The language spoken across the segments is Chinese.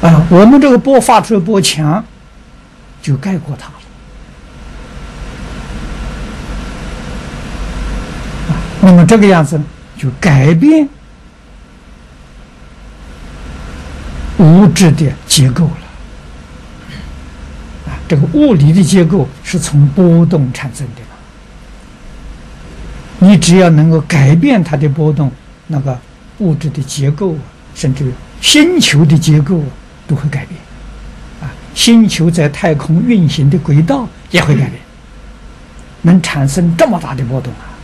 我们这个波发出的波强，就盖过它了。那么这个样子就改变物质的结构了。这个物理的结构是从波动产生的嘛？你只要能够改变它的波动，那个物质的结构，甚至星球的结构都会改变。星球在太空运行的轨道也会改变，能产生这么大的波动啊！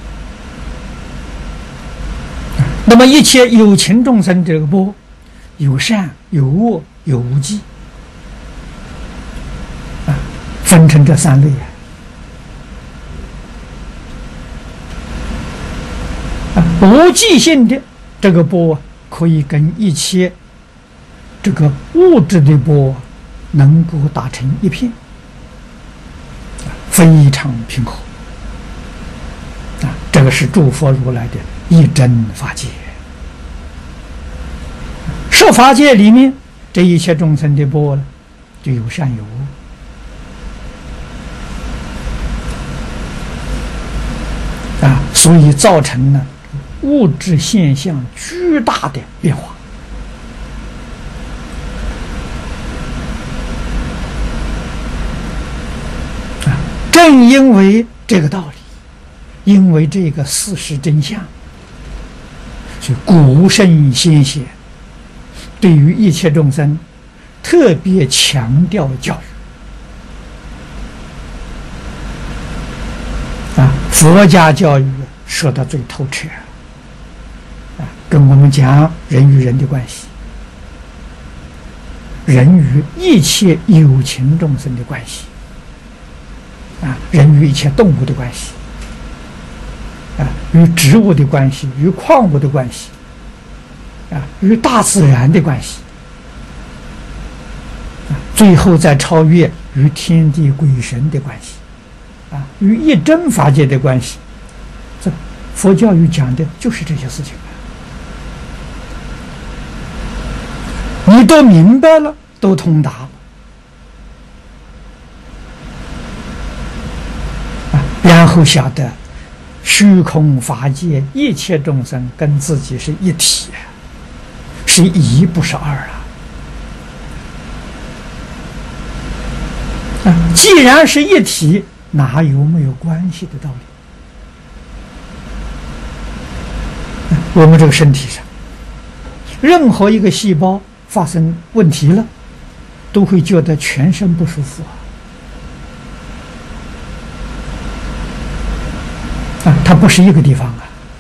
那么一切有情众生这个波，有善有恶有无记，分成这三类无记性的这个波可以跟一切这个物质的波能够打成一片，非常平和。这个是诸佛如来的一真法界。设法界里面，这一切众生的波呢，就有善有恶，所以造成了物质现象巨大的变化。正因为这个道理，因为这个事实真相，所以古圣先贤对于一切众生特别强调教育。佛家教育说得最透彻，跟我们讲人与人的关系，人与一切有情众生的关系，人与一切动物的关系，与植物的关系，与矿物的关系，与大自然的关系，最后再超越与天地鬼神的关系，与一真法界的关系。这佛教育讲的就是这些事情。你都明白了，都通达了，然后晓得虚空法界一切众生跟自己是一体，是一不是二既然是一体，哪有没有关系的道理？我们这个身体上，任何一个细胞发生问题了，都会觉得全身不舒服它不是一个地方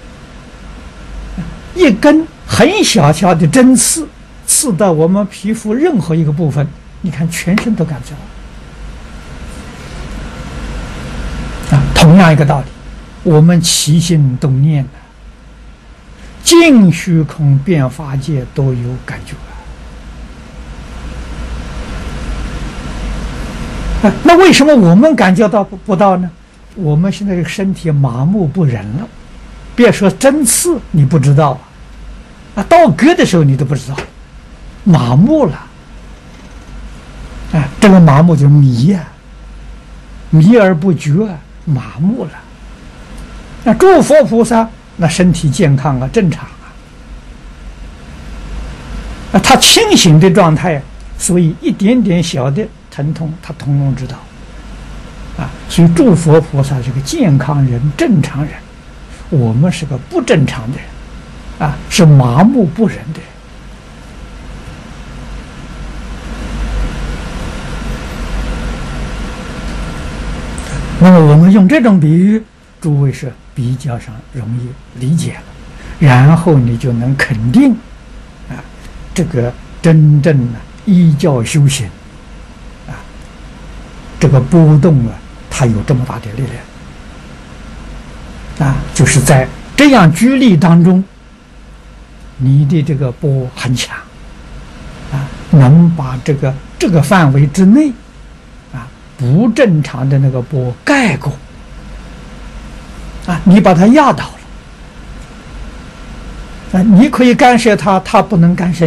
一根很小小的针刺刺到我们皮肤任何一个部分，你看全身都感觉到同样一个道理，我们起心动念尽虚空遍法界都有感觉那为什么我们感觉到不到呢？我们现在这个身体麻木不仁了，别说针刺你不知道刀割的时候你都不知道，麻木了这个麻木就是迷迷而不觉麻木了。那诸佛菩萨那身体健康正常他清醒的状态，所以一点点小的疼痛他统统知道所以诸佛菩萨是个健康人正常人，我们是个不正常的人是麻木不仁的人。那么我们用这种比喻，诸位是比较上容易理解了，然后你就能肯定这个真正依教修行这个波动它有这么大的力量就是在这样居力当中，你的这个波很强能把这个范围之内不正常的那个波盖过你把它压倒了你可以干涉它，它不能干涉